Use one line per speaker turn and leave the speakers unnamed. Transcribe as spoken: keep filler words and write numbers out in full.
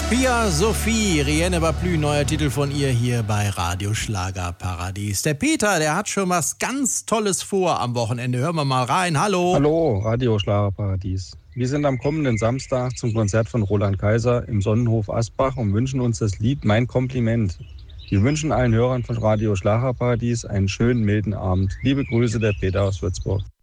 Pia Sophie, Rien ne va plus, neuer Titel von ihr hier bei Radio Schlagerparadies. Der Peter, der hat schon was ganz Tolles vor am Wochenende. Hören wir mal rein. Hallo.
Hallo, Radio Schlagerparadies. Wir sind am kommenden Samstag zum Konzert von Roland Kaiser im Sonnenhof Asbach und wünschen uns das Lied Mein Kompliment. Wir wünschen allen Hörern von Radio Schlagerparadies einen schönen, milden Abend. Liebe Grüße, der Peter aus Würzburg.